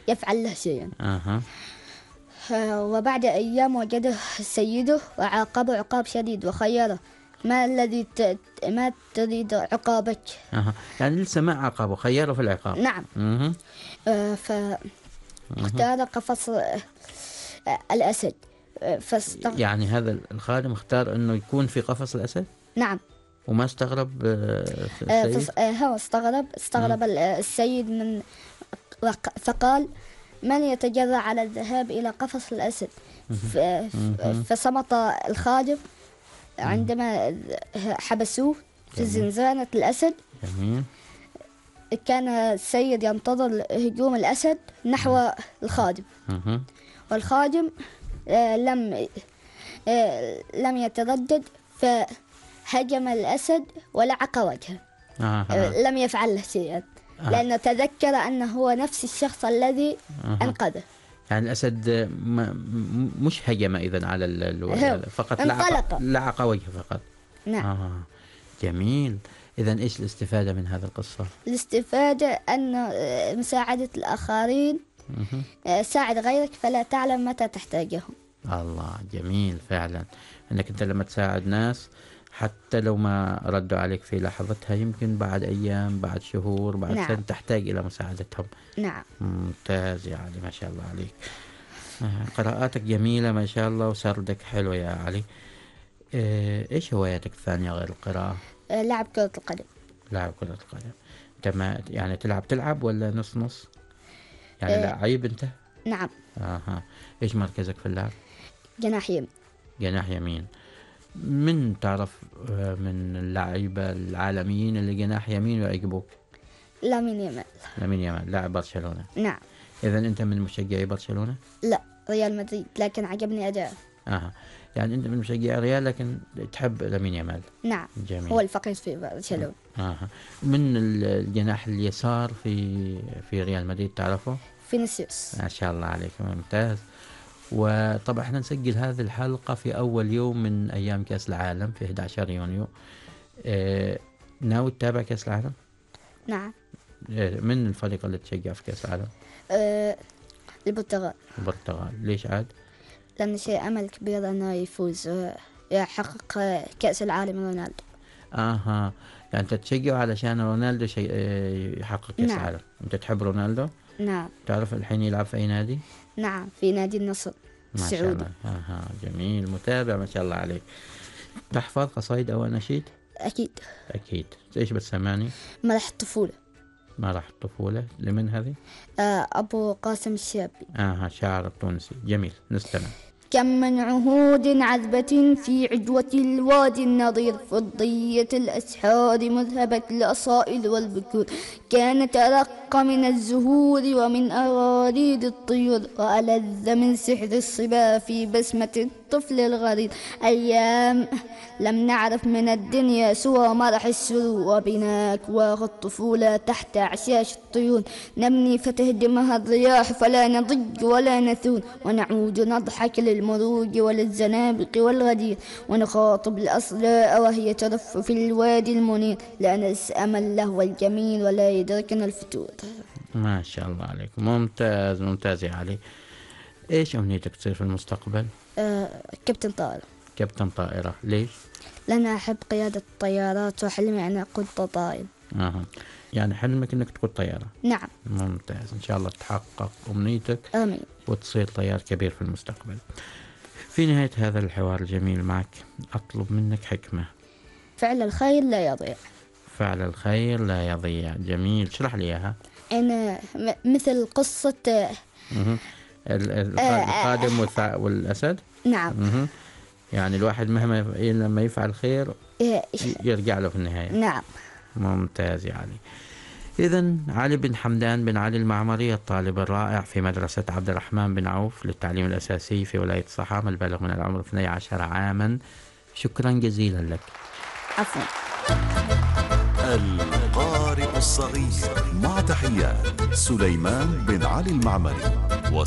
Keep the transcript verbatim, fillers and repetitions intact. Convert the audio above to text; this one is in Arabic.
يفعل له شيئا. أها. وبعد أيام وجده سيده وعاقبه عقاب شديد وخيره: ما الذي ت... ما تريد عقابك؟ أها. يعني لسه ما عاقبه، خيره في العقاب. نعم. أها. آه فاختار قفص آه الأسد. آه فاستغ... يعني هذا الخادم اختار أنه يكون في قفص الأسد؟ نعم. وما استغرب آه آه السيد؟ فس... آه هو استغرب استغرب السيد من فقال: من يتجرأ على الذهاب إلى قفص الأسد؟ ف... فصمت الخادم عندما حبسوه في زنزانة الأسد. جميل. كان السيد ينتظر هجوم الأسد نحو الخادم، والخادم لم لم يتردد فهجم الأسد ولعق وجهه. لم يفعل له شيئا لأنه تذكر أنه هو نفس الشخص الذي أنقذه. يعني الأسد مش هجم إذن على ال فقط لعق, لعق وجهه فقط. نعم. آه. جميل. إذن إيش الاستفادة من هذه القصة؟ الاستفادة أن مساعدة الآخرين، ساعد غيرك فلا تعلم متى تحتاجهم. الله، جميل فعلا. أنك أنت لما تساعد ناس حتى لو ما ردوا عليك في لحظتها، يمكن بعد أيام، بعد شهور، بعد نعم. سنة تحتاج إلى مساعدتهم. نعم. ممتاز يا علي، ما شاء الله عليك. قراءاتك جميلة ما شاء الله، وسردك حلو يا علي. إيش هواياتك الثانية غير القراءة؟ لعب كرة القدم. لعب كرة القدم. أنت ما يعني تلعب تلعب ولا نص نص؟ يعني أه لعيب أنت؟ نعم. آها. إيش مركزك في اللعب؟ جناح يمين. جناح يمين. من تعرف من اللعيبة العالميين اللي جناح يمين ويعجبوك؟ لامين يامال. لامين يامال لاعب برشلونة. نعم. إذا أنت من مشجعي برشلونة؟ لا، ريال مدريد، لكن عجبني أداءه. آه. يعني أنت من مشجعي ريال لكن تحب لامين يامال. نعم. جميل. هو الفقير في برشلونة. آه. من الجناح اليسار في في ريال مدريد تعرفه؟ فينيسيوس. ما شاء الله عليك، ممتاز. وطبعا احنا نسجل هذه الحلقة في أول يوم من أيام كأس العالم في أحد عشر يونيو. اه ناوي تتابع كأس العالم؟ نعم. اه من الفريق اللي تشجع في كأس العالم؟ أه البرتغال. البرتغال. ليش عاد؟ لأن شيء أمل كبير أنه يفوز يحقق كأس العالم رونالدو. آها. يعني أنت تشجع علشان رونالدو شيء يحقق كأس نعم. العالم. أنت تحب رونالدو؟ نعم. تعرف الحين يلعب في أي نادي؟ نعم، في نادي النصر السعودي. ما شاء الله. آها. جميل، متابع ما شاء الله عليك. تحفظ قصائد أو أناشيد؟ أكيد. أكيد. إيش بتسمعني؟ مرح الطفولة. مرح الطفولة. لمن هذه؟ آه أبو قاسم الشابي. آه شاعر التونسي. جميل، نستمع. كم من عهود عذبة في عجوة الوادي النظير، فضية الأسحار مذهبت الأصائل والبكور، كانت أرق من الزهور ومن أراريد الطيور، وألذ من سحر الصبا في بسمة الطفل الغرير. أيام لم نعرف من الدنيا سوى مرح السرور، وبنا أكواخ الطفولة تحت أعشاش الطيور، نبني فتهدمها الرياح فلا نضج ولا نثور، ونعود نضحك للمروج وللزنابق والغدير، ونخاطب الأصلاء وهي ترف في الوادي المنير، لا نسأم اللهو الجميل ولا يدركنا الفتور. ما شاء الله عليك، ممتاز ممتاز يا علي. إيش أمنيتك تصير في المستقبل؟ آه كابتن طائرة. كابتن طائرة. ليش؟ لأن أحب قيادة الطيارات وحلمي أن أكون طائر. آه. يعني حلمك أنك تكون طيارة. نعم. ممتاز، إن شاء الله تحقق أمنيتك. آمين. وتصير طيار كبير في المستقبل. في نهاية هذا الحوار الجميل معك أطلب منك حكمة. فعل الخير لا يضيع. فعل الخير لا يضيع. جميل، اشرح لي إياها. أنا مثل قصة القادم والأسد. نعم. مه. يعني الواحد مهما لما يفعل خير يرجع له في النهاية. نعم. ممتاز يا علي. إذن علي بن حمدان بن علي المعمري، الطالب الرائع في مدرسة عبد الرحمن بن عوف للتعليم الأساسي في ولاية صحام، البالغ من العمر اثني عشر عاما. شكرا جزيلا لك. عفوا. القارئ الصغير، مع تحيات سليمان بن علي المعمري.